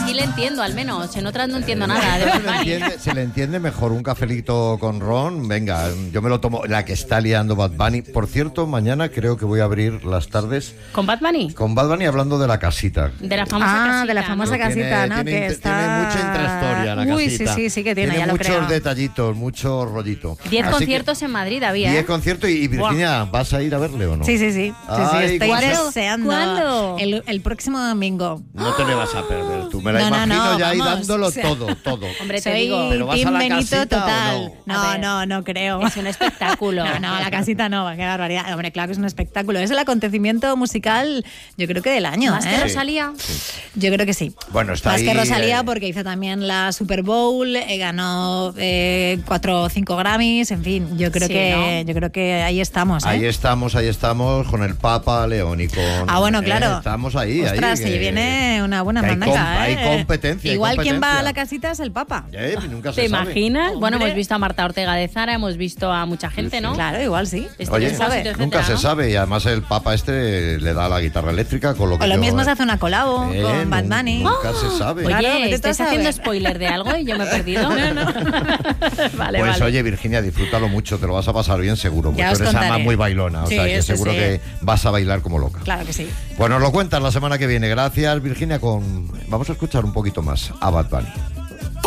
Aquí le entiendo, al menos. En otras no entiendo nada de Bad Bunny. Se le entiende mejor un cafelito con ron. Venga, yo me lo tomo. La que está liando Bad Bunny. Por cierto, mañana creo que voy a abrir las tardes ¿Con Bad Bunny? con Bad Bunny hablando de la casita. De la famosa casita. De la famosa casita, ¿no? Tiene, que está... tiene mucha intrahistoria la casita. Sí que tiene, ya lo muchos creo. detallitos, mucho rollito. 10 Así conciertos en Madrid había. 10 conciertos y Virginia, ¿vas a ir a verle o no? Sí. Ay, Estoy ¿cuándo? deseando. ¿Cuándo? El próximo domingo. No te le vas a perder tú. Me la No, imagino ya ahí vamos, dándolo o sea, todo. Hombre, te Soy digo. ¿Pero vas a Team la Benito casita total. o no? A ver. No creo. Es un espectáculo. No, la casita no, qué barbaridad. Hombre, claro que es un espectáculo. Es el acontecimiento musical, yo creo que del año. ¿Más que ¿eh? Rosalía? Yo creo que sí. Bueno, está Más ahí, que Rosalía, porque hizo también la Super Bowl, ganó 4 o 5 Grammys, en fin, yo creo Sí, que ahí estamos. Ahí estamos con el Papa León y con... Bueno, claro. Estamos ahí. Ostras, ahí, se viene una buena que hay mandanga, hay competencia. Igual hay quien va competencia. a la casita es el Papa. Nunca se ¿Te sabe. imaginas? Bueno, Hombre. hemos visto a Marta Ortega de Zara, hemos visto a mucha gente, ¿no? Claro, igual sí. Oye, Expósito, etcétera, nunca se ¿no? sabe y además el Papa le da la guitarra eléctrica con lo que O lo yo- mismo se hace una colabo con Bad Bunny. Nunca se sabe. Claro, Oye, vete tú a ¿estás haciendo saber. spoiler de algo y yo me he perdido? Vale, Pues vale. oye, Virginia, disfrútalo mucho, te lo vas a pasar bien seguro, porque Ya tú os eres contaré. además muy bailona, o Sí, sea que sí, seguro sí. que vas a bailar como loca. Claro que sí. Pues nos lo cuentas la semana que viene. Gracias, Virginia. Vamos a escuchar un poquito más a Bad Bunny.